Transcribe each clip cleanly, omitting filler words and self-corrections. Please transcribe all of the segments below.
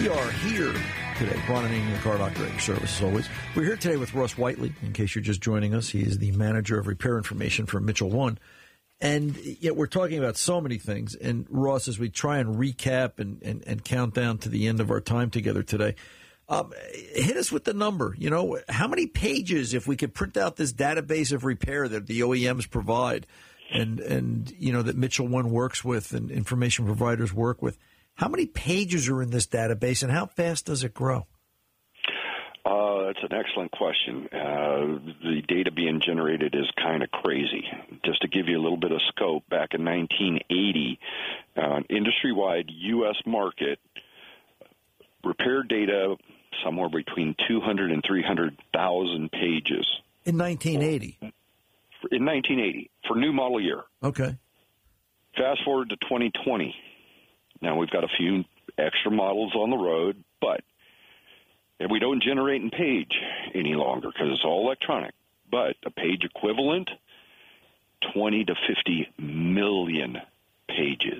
We are here today, Ron and Amy, the Car Doctor at your service, as always. We're here today with Ross Whiteley, in case you're just joining us. He is the manager of repair information for Mitchell One. And yet we're talking about so many things. And Ross, as we try and recap and count down to the end of our time together today, hit us with the number. You know, how many pages, if we could print out this database of repair that the OEMs provide and you know, that Mitchell One works with and information providers work with, how many pages are in this database and how fast does it grow? That's an excellent question. The data being generated is kind of crazy. Just to give you a little bit of scope, back in 1980, industry-wide U.S. market, repair data somewhere between 200 and 300,000 pages. In 1980? In 1980, for new model year. Okay. Fast forward to 2020. Now we've got a few extra models on the road, but we don't generate in page any longer because it's all electronic. But a page equivalent, 20 to 50 million pages.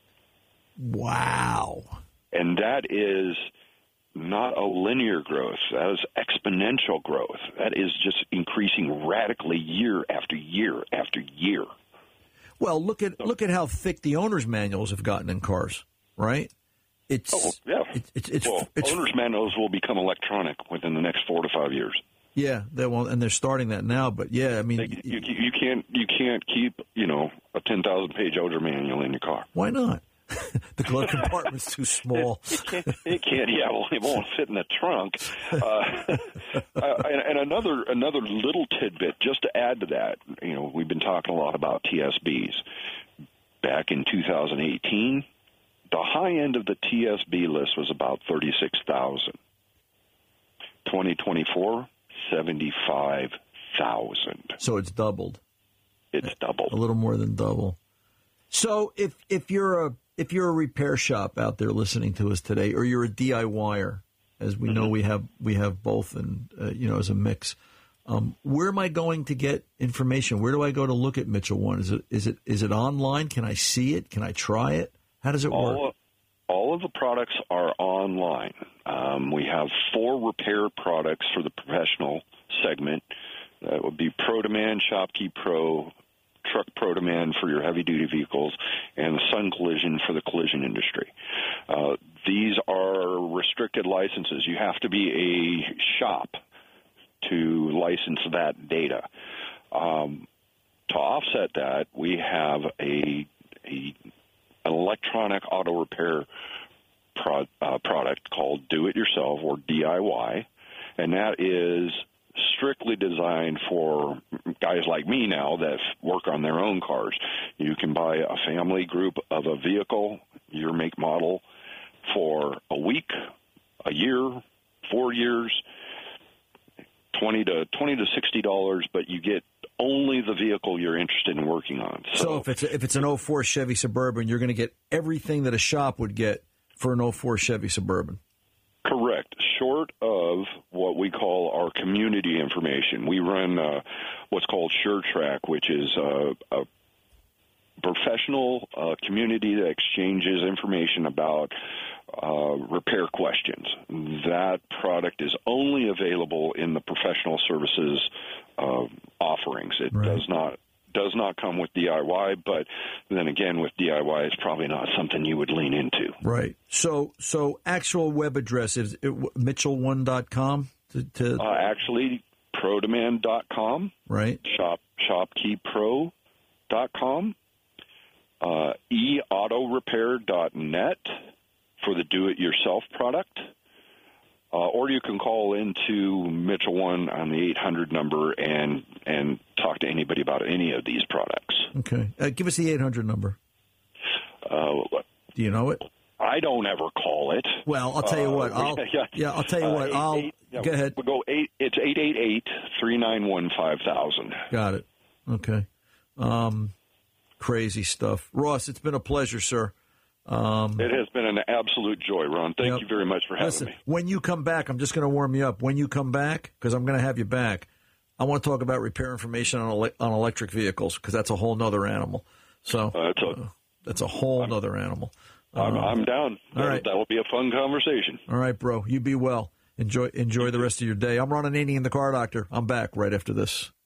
Wow. And that is not a linear growth. That is exponential growth. That is just increasing radically year after year after year. Well, look at how thick the owner's manuals have gotten in cars, right? It's owner's manuals will become electronic within the next 4 to 5 years. Yeah, and they're starting that now. But yeah, I mean, you can't keep a 10,000 page owner manual in your car. Why not? The glove compartment's too small. It can't. Yeah, well, it won't fit in the trunk. And another little tidbit, just to add to that, we've been talking a lot about TSBs. Back in 2018, the high end of the TSB list was about 36,000. 2024, 75,000. So it's doubled. It's doubled. A little more than double. So if you're a repair shop out there listening to us today, or you're a DIYer, as we know we have both, and as a mix, where am I going to get information? Where do I go to look at Mitchell One? Is it online? Can I see it? Can I try it? How does it work? All of the products are online. We have 4 repair products for the professional segment. That would be Pro Demand, Shopkey Pro, Truck Pro Demand for your heavy-duty vehicles, and the Sun Collision for the collision industry. These are restricted licenses. You have to be a shop to license that data. To offset that, we have an electronic auto repair product called Do It Yourself, or DIY, and that is strictly designed for guys like me now that work on their own cars. You can buy a family group of a vehicle, your make model, for a week, a year, 4 years, $20 to $60, but you get only the vehicle you're interested in working on. So if it's an 04 Chevy Suburban, you're going to get everything that a shop would get for an 04 Chevy Suburban. Correct. Short of what we call our community information. We run what's called SureTrack, which is a professional community that exchanges information about repair questions. That product is only available in the professional services offerings. It does not come with DIY, but then again, with DIY, it's probably not something you would lean into. Right. So actual web address is mitchell1.com? Actually, prodemand.com. Right. Shopkeypro.com. eautorepair.net for the do-it-yourself product. Or you can call into Mitchell One on the 800 number and talk to anybody about any of these products. Okay. Give us the 800 number. Do you know it? I don't ever call it. Well, I'll tell you what. I'll tell you what. Go ahead. We'll go it's 888-391-5000. Got it. Okay. Crazy stuff. Ross, it's been a pleasure, sir. It has been an absolute joy, Ron. Thank you very much for having me. When you come back, I'm just going to warm you up. When you come back, because I'm going to have you back, I want to talk about repair information on electric vehicles, because that's a whole nother animal. So that's a whole nother animal. I'm down. All right. That'll be a fun conversation. All right, bro. You be well. Enjoy the rest of your day. I'm Ron Ananian, the Car Doctor. I'm back right after this.